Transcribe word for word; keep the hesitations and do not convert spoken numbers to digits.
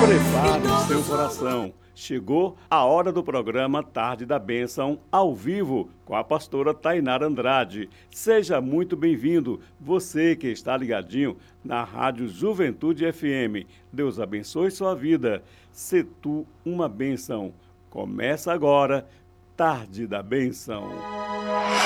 Prepare seu coração. Chegou a hora do programa Tarde da Bênção, ao vivo, com a pastora Tainara Andrade. Seja muito bem-vindo, você que está ligadinho na Rádio Juventude F M. Deus abençoe sua vida. Se tu uma bênção. Começa agora, Tarde da Bênção.